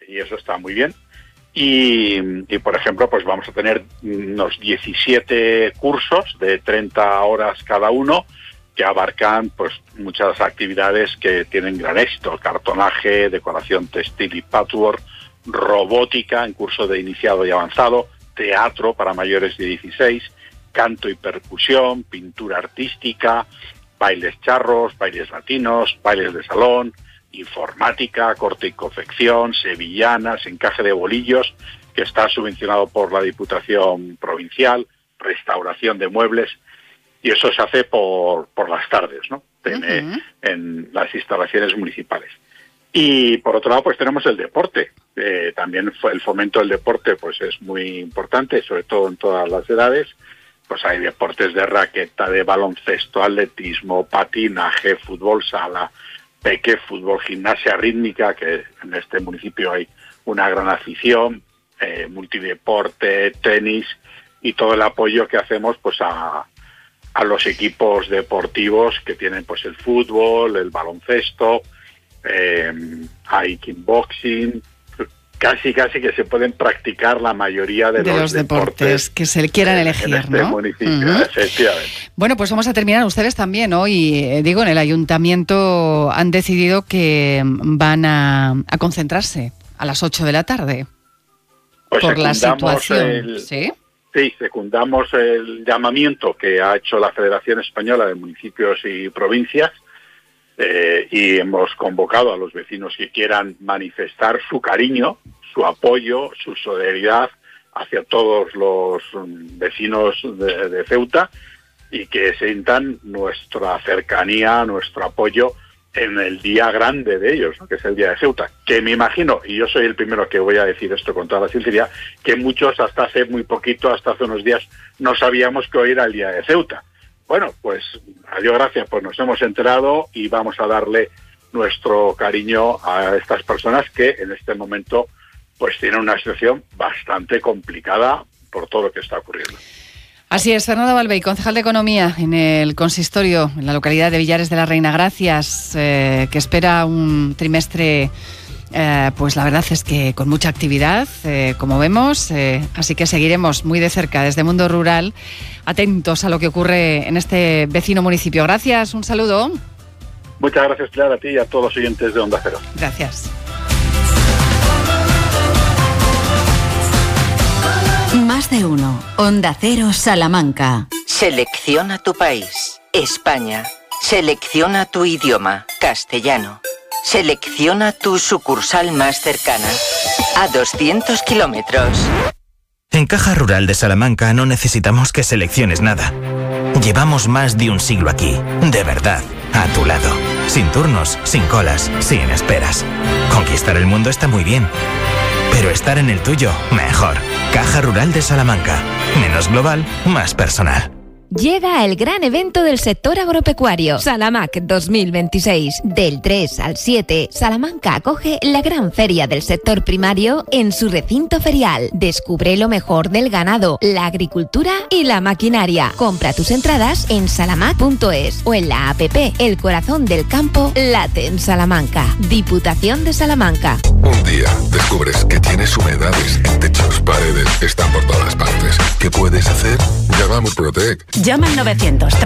y eso está muy bien. Y por ejemplo, pues vamos a tener unos 17 cursos de 30 horas cada uno, que abarcan pues muchas actividades que tienen gran éxito: cartonaje, decoración textil y patchwork, robótica en curso de iniciado y avanzado, teatro para mayores de 16, canto y percusión, pintura artística, bailes charros, bailes latinos, bailes de salón, informática, corte y confección, sevillanas, encaje de bolillos, que está subvencionado por la Diputación Provincial, restauración de muebles, y eso se hace por las tardes, ¿no? En las instalaciones municipales. Y por otro lado, pues tenemos el deporte. También el fomento del deporte pues es muy importante, sobre todo en todas las edades. Pues hay deportes de raqueta, de baloncesto, atletismo, patinaje, fútbol sala, peque, fútbol, gimnasia rítmica, que en este municipio hay una gran afición, multideporte, tenis, y todo el apoyo que hacemos pues a los equipos deportivos que tienen pues el fútbol, el baloncesto, hay kickboxing, casi que se pueden practicar la mayoría de los deportes que se quieran elegir, en este municipio, efectivamente. Bueno, pues vamos a terminar. Ustedes también hoy, en el ayuntamiento han decidido que van a concentrarse a las 8 de la tarde pues por la situación. Sí, secundamos el llamamiento que ha hecho la Federación Española de Municipios y Provincias, y hemos convocado a los vecinos que quieran manifestar su cariño, su apoyo, su solidaridad hacia todos los vecinos de Ceuta, y que sientan nuestra cercanía, nuestro apoyo en el día grande de ellos, ¿no? Que es el Día de Ceuta, que me imagino, y yo soy el primero que voy a decir esto con toda la sinceridad, que muchos hasta hace muy poquito, hasta hace unos días, no sabíamos que hoy era el Día de Ceuta. Bueno, pues a Dios gracias, pues nos hemos enterado y vamos a darle nuestro cariño a estas personas que en este momento pues tienen una situación bastante complicada por todo lo que está ocurriendo. Así es, Fernando Balbey, concejal de Economía en el consistorio en la localidad de Villares de la Reina. Gracias, que espera un trimestre, pues la verdad es que con mucha actividad, como vemos, así que seguiremos muy de cerca desde Mundo Rural, atentos a lo que ocurre en este vecino municipio. Gracias, un saludo. Muchas gracias, Pilar, a ti y a todos los oyentes de Onda Cero. Gracias. Más de uno. Onda Cero Salamanca. Selecciona tu país. España. Selecciona tu idioma. Castellano. Selecciona tu sucursal más cercana. A 200 kilómetros. En Caja Rural de Salamanca no necesitamos que selecciones nada. Llevamos más de un siglo aquí, de verdad, a tu lado. Sin turnos, sin colas, sin esperas. Conquistar el mundo está muy bien, pero estar en el tuyo, mejor. Caja Rural de Salamanca. Menos global, más personal. Llega el gran evento del sector agropecuario, Salamac 2026. Del 3 al 7, Salamanca acoge la gran feria del sector primario en su recinto ferial. Descubre lo mejor del ganado, la agricultura y la maquinaria. Compra tus entradas en salamac.es o en la app El Corazón del Campo late en Salamanca. Diputación de Salamanca. Un día descubres que tienes humedades en techos, paredes, están por todas partes. ¿Qué puedes hacer? Llama a Murprotec. Llama al 900